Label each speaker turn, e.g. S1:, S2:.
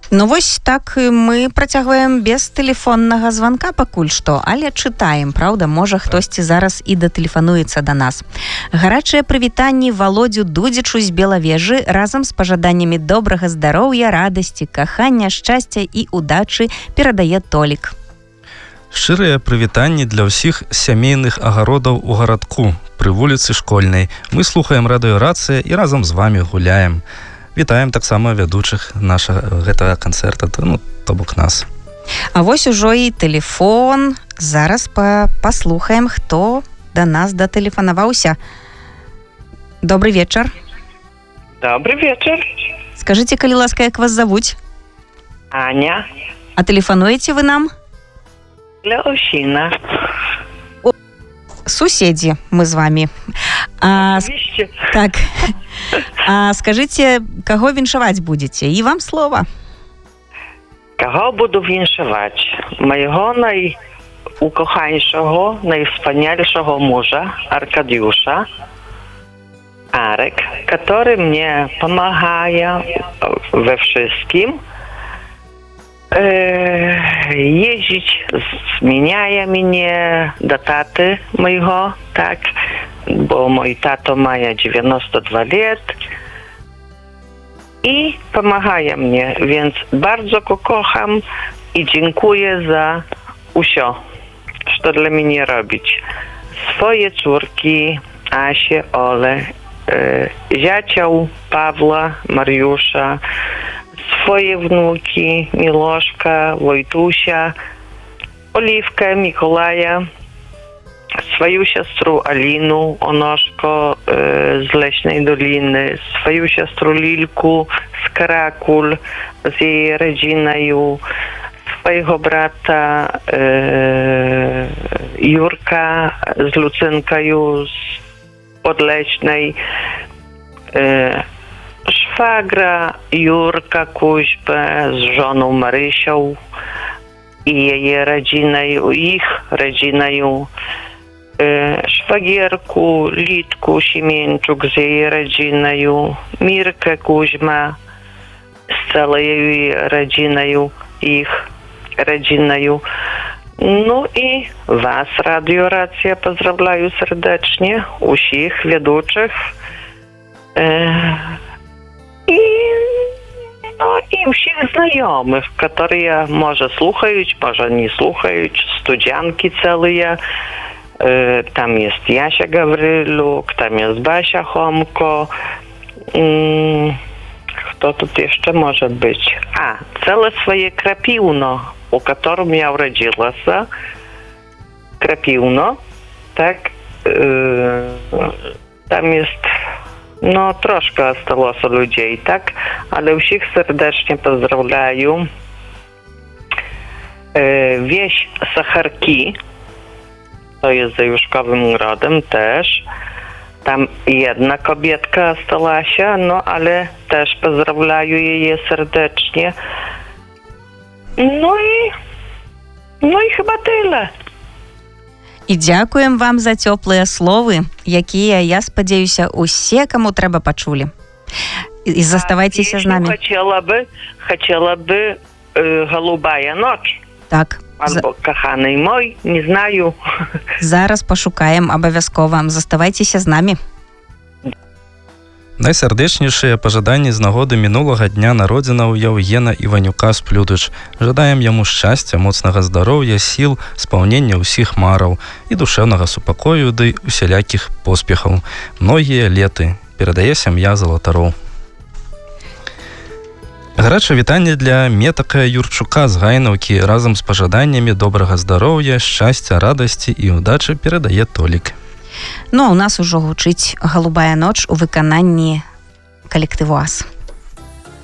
S1: Ну вось так мы працягваем без тэлефоннага званка пакуль што, але чытаем, праўда, можа хтосьці зараз і датэлефануецца да нас. Гарачыя прывітанні Валодзю Дудзічу з Белавежы разам з пажаданнямі добрага здароўя, радасці, кахання, шчасця і удачы перадае Толік.
S2: Шчырыя прывітанні для ўсіх сямейных агародаў у гарадку пры вуліцы Школьнай. Мы слухаем радыёрацыя і разам з вамі гуляем. Вітаем таксама вядучых нашага гэтага канцэрта, то бок нас.
S1: А вось ужо і тэлефон. Зараз паслухаем, хто да нас датэлефанаваўся. Добрый вечар.
S3: Добрый вечар.
S1: Скажыце, калі ласка, як вас завуць?
S3: Аня.
S1: А тэлефануеце вы нам?
S3: Леўщина.
S1: Суседзі мы з вамі. Так. А скажыце, каго віншаваць будзеце? І вам слова.
S3: Каго буду віншаваць? Майго найукоханішого, найвспанялішого мужа, Аркадюша, Арек, который мне помогая во wszystkim, ездить, сменяя меня до таты моего, так, bo mój tato ma 92 lat i pomaga mnie, więc bardzo go kocham i dziękuję za wszystko, co dla mnie robić. Swoje córki, Asię, Ole, ziaciał Pawła, Mariusza, swoje wnuki, Miloszka, Wojtusia, Oliwkę, Mikołaja, свою сестру Алину Оношко з Лесної Долини, свою сестру Лільку з Каракуль з її родиною, swojego brata Jurka z Lucynką z Podleśnej, szwagra Jurka Kuźbę z żoną Marysią i jej rodziną, ich rodziną, szwagierku Litku Siemięczuk z jej rodziną, Mirkę Kuźma z całej rodziną, ich rodziną. No i was, Radio Racja, pozdrawiam serdecznie, wszystkich wieduчих i wszystkich znajomych, które może słuchają, może nie słuchają, studianki całe. Tam jest Jasia Gawryluk, tam jest Basia Chomko. Kto tu jeszcze może być? Całe swoje Krapiwno, u którym ja urodziła się. Krapiwno, tak? Tam jest, troszkę zostało ludzi, tak? Ale wszystkich serdecznie pozdrawiam. Wieś Sacharki, to jest za Juszkowym Grodem też. Tam jedna kobietka stała się, ale też pozdrawiam jej serdecznie. No i chyba tyle.
S1: І дзякуем вам за цёплыя словы, якія, я спадзяюся, усе, каму трэба, пачулі. І заставайцеся з намі.
S3: Хотела бы «Голубая ночь».
S1: Так.
S3: Альбо «Каханый мой», не знаю.
S1: Зараз пашукаем абавязкова. Заставайцеся з намі.
S2: Найсардэчнейшыя пажаданні з нагоды мінулага дня народзінаў Яўгена Іванюка з Плюдыч. Жадаем яму шчасця, моцнага здароўя, сіл, спаўнення ўсіх мараў і душэўнага супакою ды усялякіх поспехаў. Многія леты. Перадае сям'я Залатароў. Гарачае вітанне для Метака Юрчука з Гайнаўкі разам з пажаданнямі добрага здароўя, шчасця, радасці і удачы перадае Толік.
S1: Ну, а у нас ужо гучыць «Голубая ноч» у выкананні калектыву «Ас».